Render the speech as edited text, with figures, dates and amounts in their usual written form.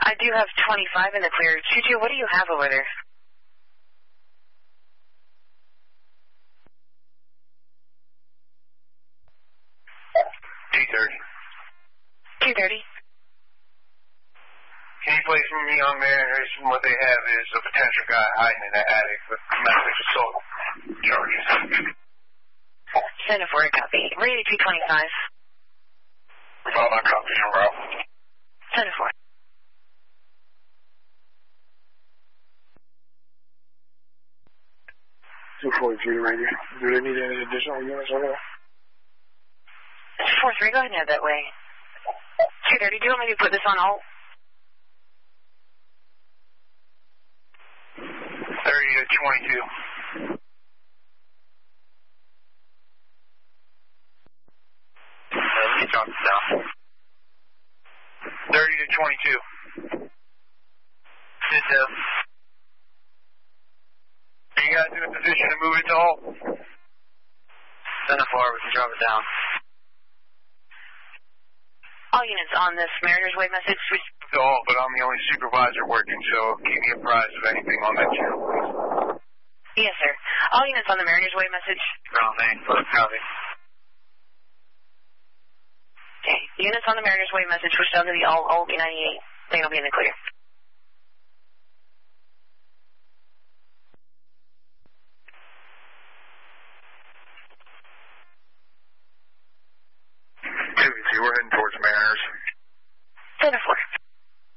I do have 25 in the clear. 2-2, what do you have over there? T30. Can you place me on Mariners? What they have is a potential guy hiding in the attic with massive assault charges. Send it for a copy. Radio 225. Well, I'm copying, bro. Send it for. 243 radio. Do they need any additional units over there? 4-3, go ahead and head that way. 230, do you want me to put this on hold? 30 to 22. Let me drop this down. 30 to 22. Sit down. Are you guys in a position to move it to hold? Send it forward, we can drop it down. All units on this Mariners Way message. To hold, but I'm the only supervisor working, so keep me apprised of anything on that channel, please. Yes, sir. All units on the Mariners Way message. Ground main, copy. Okay. Units on the Mariners Way message. Switch down to the all B98. Thing will be in the clear.